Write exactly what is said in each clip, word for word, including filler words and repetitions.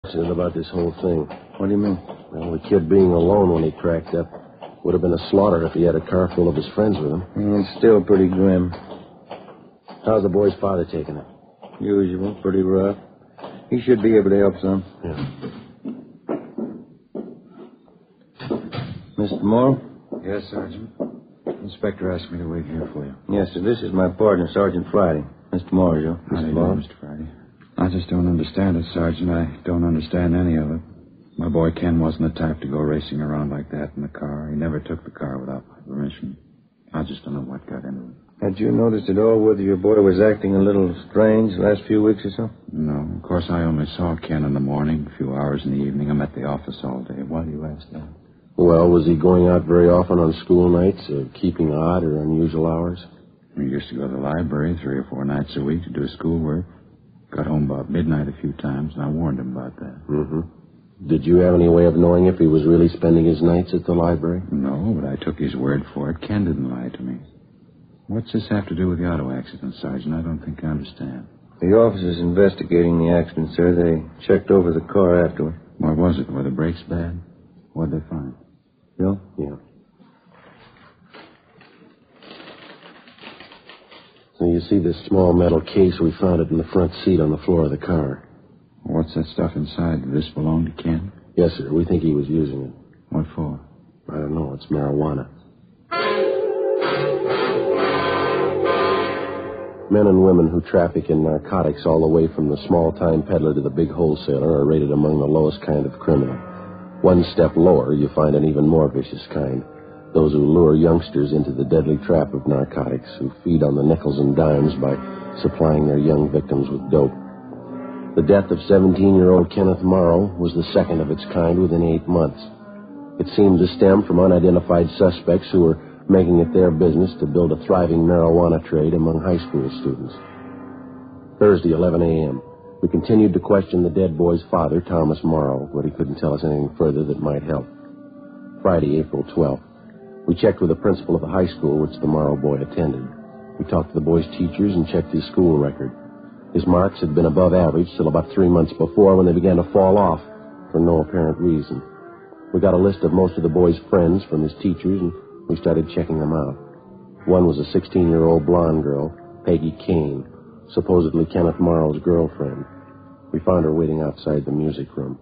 about this whole thing. What do you mean? Well, the kid being alone when he cracked up would have been a slaughter if he had a car full of his friends with him. Mm, it's still pretty grim. How's the boy's father taking it? Usual, pretty rough. He should be able to help some. Yeah. Mister Morrow? Yes, Sergeant. Inspector asked me to wait here for you. Yes, sir. This is my partner, Sergeant Friday. Mister Morrow, Joe. Mister Morrow? Mister Friday. I just don't understand it, Sergeant. I don't understand any of it. My boy Ken wasn't the type to go racing around like that in the car. He never took the car without my permission. I just don't know what got into it. Had you noticed at all whether your boy was acting a little strange the last few weeks or so? No. Of course, I only saw Ken in the morning, a few hours in the evening. I'm at the office all day. Why do you ask that? Well, was he going out very often on school nights, or keeping odd or unusual hours? He used to go to the library three or four nights a week to do his schoolwork. Got home about midnight a few times, and I warned him about that. Mm-hmm. Did you have any way of knowing if he was really spending his nights at the library? No, but I took his word for it. Ken didn't lie to me. What's this have to do with the auto accident, Sergeant? I don't think I understand. The officers investigating the accident, sir. They checked over the car afterward. What was it? Were the brakes bad? What'd they find? Bill? Yeah. So you see this small metal case, we found it in the front seat on the floor of the car. What's that stuff inside? Did this belong to Ken? Yes, sir. We think he was using it. What for? I don't know. It's marijuana. Men and women who traffic in narcotics all the way from the small-time peddler to the big wholesaler are rated among the lowest kind of criminal. One step lower, you find an even more vicious kind. Those who lure youngsters into the deadly trap of narcotics, who feed on the nickels and dimes by supplying their young victims with dope. The death of seventeen-year-old Kenneth Morrow was the second of its kind within eight months. It seemed to stem from unidentified suspects who were making it their business to build a thriving marijuana trade among high school students. Thursday, eleven a.m. We continued to question the dead boy's father, Thomas Morrow, but he couldn't tell us anything further that might help. Friday, April twelfth. We checked with the principal of the high school which the Morrow boy attended. We talked to the boy's teachers and checked his school record. His marks had been above average till about three months before, when they began to fall off for no apparent reason. We got a list of most of the boy's friends from his teachers, and we started checking them out. One was a sixteen-year-old blonde girl, Peggy Kane, supposedly Kenneth Morrow's girlfriend. We found her waiting outside the music room.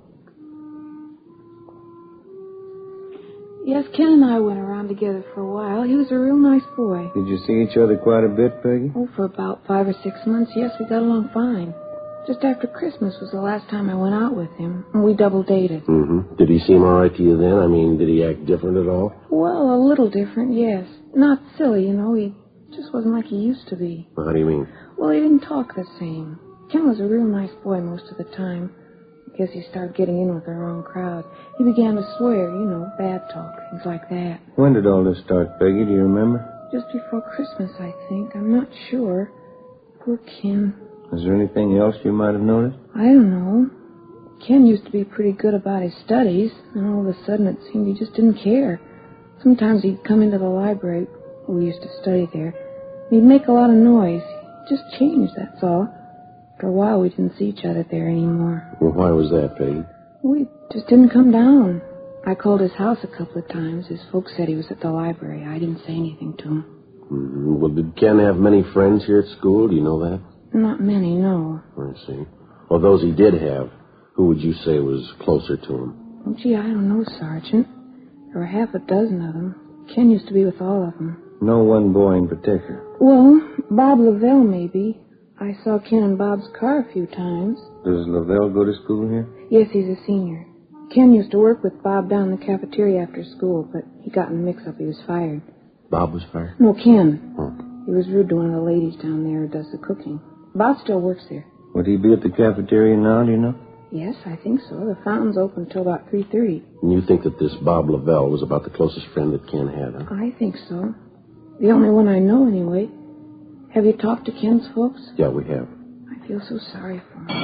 Yes, Ken and I went around together for a while. He was a real nice boy. Did you see each other quite a bit, Peggy? Oh, for about five or six months, yes, we got along fine. Just after Christmas was the last time I went out with him, and we double dated. Mm-hmm. Did he seem all right to you then? I mean, did he act different at all? Well, a little different, yes. Not silly, you know. He just wasn't like he used to be. Well, how do you mean? Well, he didn't talk the same. Ken was a real nice boy most of the time. I guess he started getting in with the wrong crowd. He began to swear, you know, bad talk, things like that. When did all this start, Peggy? Do you remember? Just before Christmas, I think. I'm not sure. Poor Ken. Is there anything else you might have noticed? I don't know. Ken used to be pretty good about his studies, and all of a sudden it seemed he just didn't care. Sometimes he'd come into the library. We used to study there. And he'd make a lot of noise. He just changed, that's all. For a while, we didn't see each other there anymore. Well, why was that, Peggy? We just didn't come down. I called his house a couple of times. His folks said he was at the library. I didn't say anything to him. Mm-hmm. Well, did Ken have many friends here at school? Do you know that? Not many, no. I see. Well, those he did have, who would you say was closer to him? Oh, gee, I don't know, Sergeant. There were half a dozen of them. Ken used to be with all of them. No one boy in particular? Well, Bob Lavelle, maybe. I saw Ken in Bob's car a few times. Does Lavelle go to school here? Yes, he's a senior. Ken used to work with Bob down in the cafeteria after school, but he got in a mix-up. He was fired. Bob was fired? No, Ken. Oh. He was rude to one of the ladies down there who does the cooking. Bob still works there. Would he be at the cafeteria now, do you know? Yes, I think so. The fountain's open until about three thirty. And you think that this Bob Lavelle was about the closest friend that Ken had, huh? I think so. The only one I know, anyway. Have you talked to Ken's folks? Yeah, we have. I feel so sorry for him.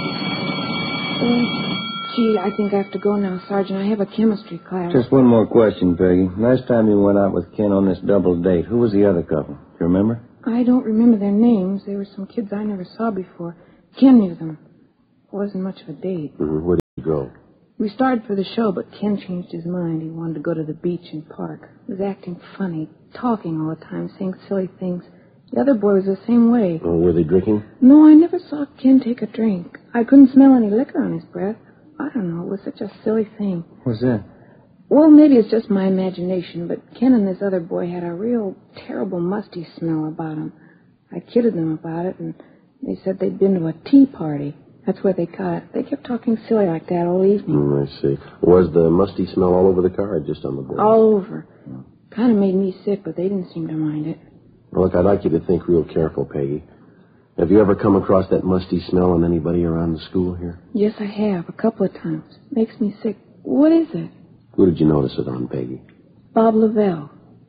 Oh, gee, I think I have to go now, Sergeant. I have a chemistry class. Just one more question, Peggy. Last time you went out with Ken on this double date, who was the other couple? Do you remember? I don't remember their names. They were some kids I never saw before. Ken knew them. It wasn't much of a date. Mm-hmm. You go. We started for the show, but Ken changed his mind. He wanted to go to the beach and park. He was acting funny, talking all the time, saying silly things. The other boy was the same way. Oh, were they drinking? No, I never saw Ken take a drink. I couldn't smell any liquor on his breath. I don't know. It was such a silly thing. What's that? Well, maybe it's just my imagination, but Ken and this other boy had a real terrible musty smell about them. I kidded them about it, and they said they'd been to a tea party. That's where they got it. They kept talking silly like that all evening. Mm, I see. Was the musty smell all over the car or just on the board? All over. Kind of made me sick, but they didn't seem to mind it. Well, look, I'd like you to think real careful, Peggy. Have you ever come across that musty smell on anybody around the school here? Yes, I have, a couple of times. Makes me sick. What is it? Who did you notice it on, Peggy? Bob Lavelle.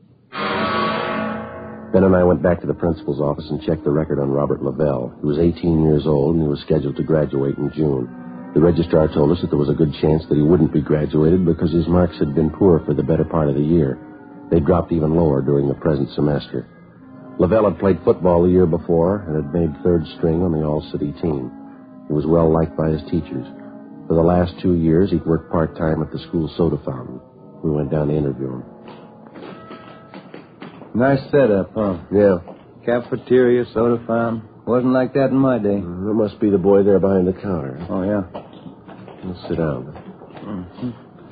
Ben and I went back to the principal's office and checked the record on Robert Lavelle. He was eighteen years old, and he was scheduled to graduate in June. The registrar told us that there was a good chance that he wouldn't be graduated because his marks had been poor for the better part of the year. They dropped even lower during the present semester. Lavelle had played football the year before and had made third string on the all-city team. He was well liked by his teachers. For the last two years, he'd worked part-time at the school soda fountain. We went down to interview him. Nice setup, huh? Yeah. Cafeteria, soda fountain. Wasn't like that in my day. Mm, That must be the boy there behind the counter. Oh, yeah. Let's sit down. Mm-hmm.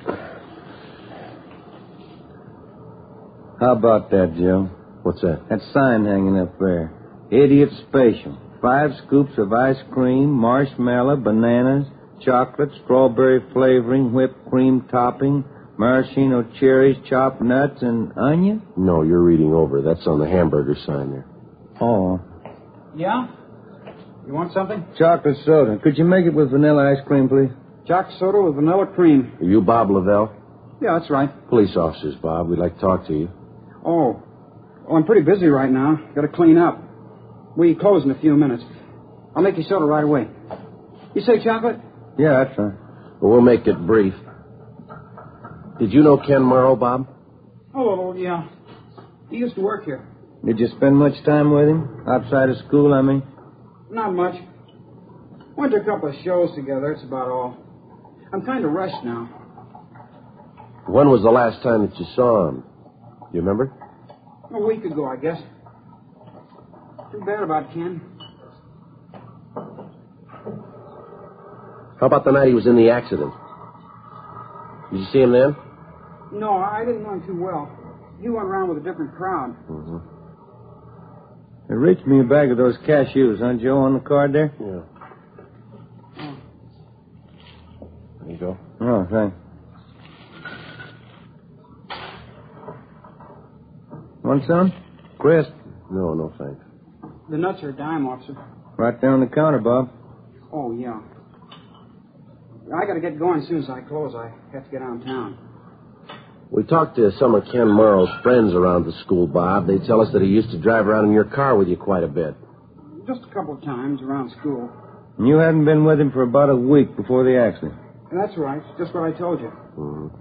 How about that, Joe? What's that? That sign hanging up there. Idiot Special. Five scoops of ice cream, marshmallow, bananas, chocolate, strawberry flavoring, whipped cream topping, maraschino cherries, chopped nuts, and onion? No, you're reading over. That's on the hamburger sign there. Oh. Yeah? You want something? Chocolate soda. Could you make it with vanilla ice cream, please? Chocolate soda with vanilla cream. Are you Bob Lavelle? Yeah, that's right. Police officers, Bob. We'd like to talk to you. Oh. Oh, I'm pretty busy right now. Got to clean up. We close in a few minutes. I'll make you soda right away. You say chocolate? Yeah, that's right. Well, we'll make it brief. Did you know Ken Morrow, Bob? Oh, yeah. He used to work here. Did you spend much time with him? Outside of school, I mean? Not much. Went to a couple of shows together. That's about all. I'm kind of rushed now. When was the last time that you saw him? You remember? A week ago, I guess. Too bad about Ken. How about the night he was in the accident? Did you see him then? No, I didn't know him too well. He went around with a different crowd. Mm-hmm. Hey, reach me a bag of those cashews, huh, Joe, on the card there? Yeah. There you go. Oh, thanks. Want some? Crisp. No, no, thanks. The nuts are a dime, officer. Right there on the counter, Bob. Oh, yeah. I got to get going as soon as I close. I have to get out of town. We talked to some of Ken Morrow's friends around the school, Bob. They tell us that he used to drive around in your car with you quite a bit. Just a couple of times around school. And you hadn't been with him for about a week before the accident. And that's right. Just what I told you. Mm-hmm.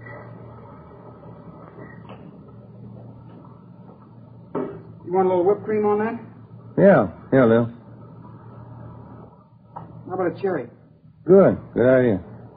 You want a little whipped cream on that? Yeah. Yeah, Lil. How about a cherry? Good. Good idea.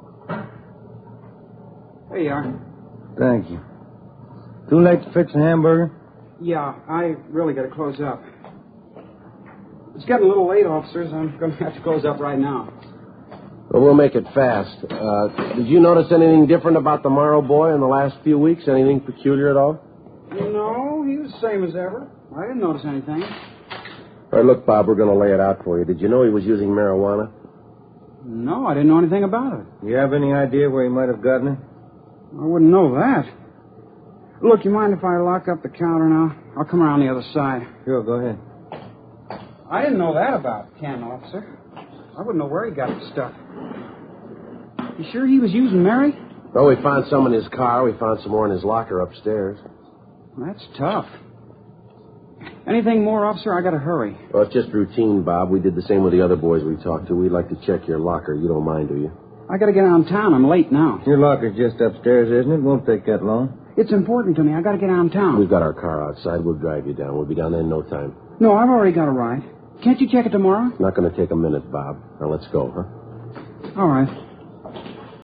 There you are. Thank you. Too late to fix a hamburger? Yeah, I really got to close up. It's getting a little late, officers. I'm going to have to close up right now. Well, we'll make it fast. Uh, did you notice anything different about the Morrow boy in the last few weeks? Anything peculiar at all? No, he was the same as ever. I didn't notice anything. All right, look, Bob, we're going to lay it out for you. Did you know he was using marijuana? No, I didn't know anything about it. You have any idea where he might have gotten it? I wouldn't know that. Look, you mind if I lock up the counter now? I'll come around the other side. Sure, go ahead. I didn't know that about Ken, officer. I wouldn't know where he got the stuff. You sure he was using Mary? Well, we found some in his car. We found some more in his locker upstairs. That's tough. Anything more, officer? I gotta hurry. Well, it's just routine, Bob. We did the same with the other boys we talked to. We'd like to check your locker. You don't mind, do you? I gotta get downtown. I'm late now. Your locker's just upstairs, isn't it? Won't take that long. It's important to me. I gotta get downtown. We've got our car outside. We'll drive you down. We'll be down there in no time. No, I've already got a ride. Can't you check it tomorrow? Not going to take a minute, Bob. Now, let's go, huh? All right.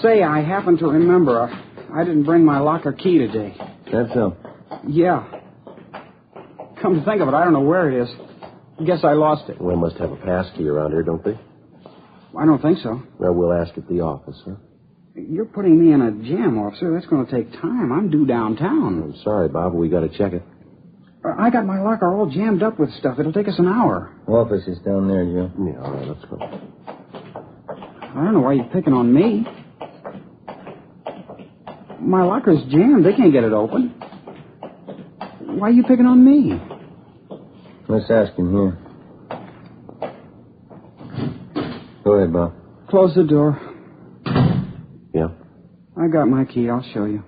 say, I happen to remember uh, I didn't bring my locker key today. That's so. Yeah. Come to think of it, I don't know where it is. Guess I lost it. We must have a pass key around here, don't they? I don't think so. Well, we'll ask at the office, huh? You're putting me in a jam, officer. That's going to take time. I'm due downtown. I'm sorry, Bob, but we got to check it. I got my locker all jammed up with stuff. It'll take us an hour. Office is down there, Joe. Yeah, all right, let's go. I don't know why you're picking on me. My locker's jammed. They can't get it open. Why are you picking on me? Let's ask him here. Go ahead, Bob. Close the door. Yeah? I got my key. I'll show you.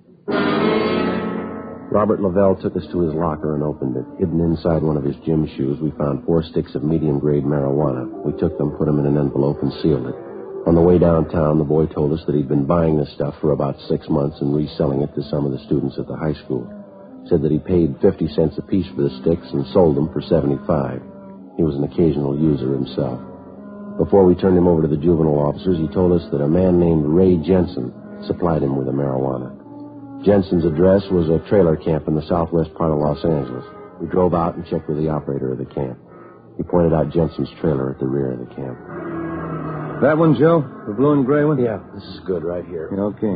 Robert Lavelle took us to his locker and opened it. Hidden inside one of his gym shoes, we found four sticks of medium-grade marijuana. We took them, put them in an envelope, and sealed it. On the way downtown, the boy told us that he'd been buying this stuff for about six months and reselling it to some of the students at the high school. Said that he paid fifty cents apiece for the sticks and sold them for seventy-five. He was an occasional user himself. Before we turned him over to the juvenile officers, he told us that a man named Ray Jensen supplied him with the marijuana. Jensen's address was a trailer camp in the southwest part of Los Angeles. We drove out and checked with the operator of the camp. He pointed out Jensen's trailer at the rear of the camp. That one, Joe? The blue and gray one? Yeah, this is good right here. Yeah, okay.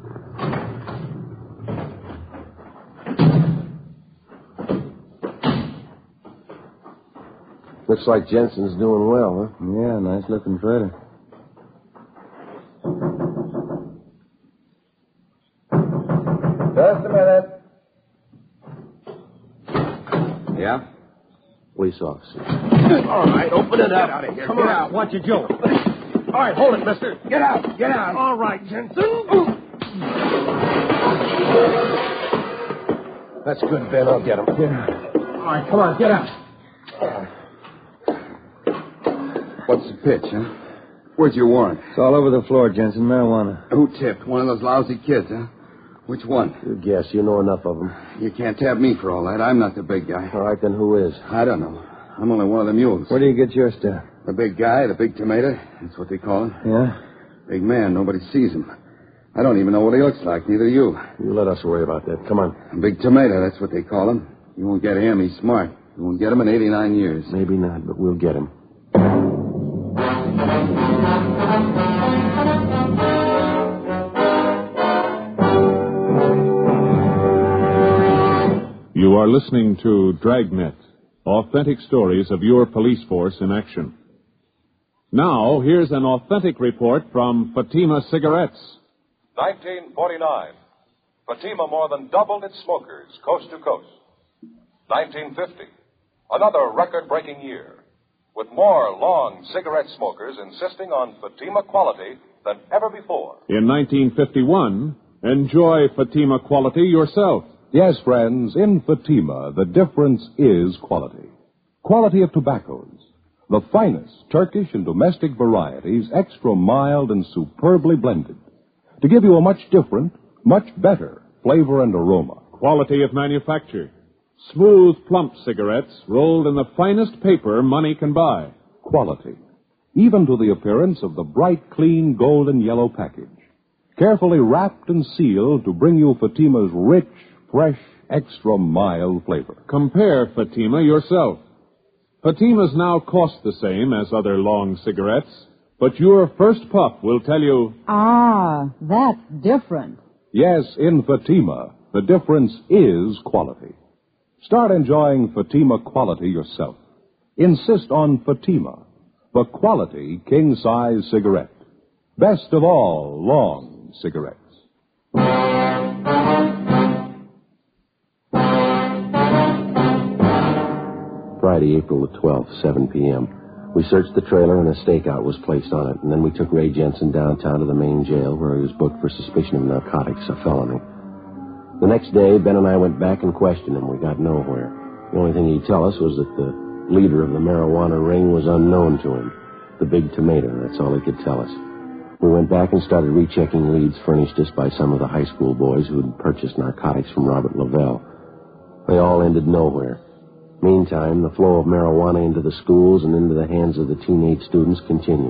Looks like Jensen's doing well, huh? Yeah, nice-looking trailer. Just a minute. Yeah? Police officer. All right, open it up. Get out of here. Come Get on. out. Watch it, Joe. All right, hold it, mister. Get out. Get out. All right, Jensen. That's good, Ben. I'll get him. All right, come on, get out. What's the pitch, huh? Where's your warrant? It's all over the floor, Jensen. Marijuana. Who tipped? One of those lousy kids, huh? Which one? You guess. You know enough of them. You can't tap me for all that. I'm not the big guy. All right, then who is? I don't know. I'm only one of the mules. Where do you get your stuff? The big guy, the big tomato. That's what they call him. Yeah? Big man. Nobody sees him. I don't even know what he looks like. Neither you. You let us worry about that. Come on. Big tomato. That's what they call him. You won't get him. He's smart. You won't get him in eighty-nine years. Maybe not, but we'll get him. You are listening to Dragnet, authentic stories of your police force in action. Now, here's an authentic report from Fatima Cigarettes. nineteen forty-nine. Fatima more than doubled its smokers coast to coast. nineteen fifty. Another record-breaking year, with more long cigarette smokers insisting on Fatima quality than ever before. In nineteen fifty-one, enjoy Fatima quality yourself. Yes, friends, in Fatima, the difference is quality. Quality of tobaccos. The finest Turkish and domestic varieties, extra mild and superbly blended, to give you a much different, much better flavor and aroma. Quality of manufacture. Smooth, plump cigarettes rolled in the finest paper money can buy. Quality. Even to the appearance of the bright, clean, golden yellow package. Carefully wrapped and sealed to bring you Fatima's rich, fresh, extra mild flavor. Compare Fatima yourself. Fatimas now cost the same as other long cigarettes, but your first puff will tell you... Ah, that's different. Yes, in Fatima, the difference is quality. Start enjoying Fatima quality yourself. Insist on Fatima, the quality king-size cigarette. Best of all long cigarettes. Friday, April the twelfth, seven p.m. We searched the trailer and a stakeout was placed on it, and then we took Ray Jensen downtown to the main jail where he was booked for suspicion of narcotics, a felony. The next day, Ben and I went back and questioned him. We got nowhere. The only thing he'd tell us was that the leader of the marijuana ring was unknown to him. The big tomato, that's all he could tell us. We went back and started rechecking leads furnished us by some of the high school boys who had purchased narcotics from Robert Lavelle. They all ended nowhere. Meantime, the flow of marijuana into the schools and into the hands of the teenage students continued.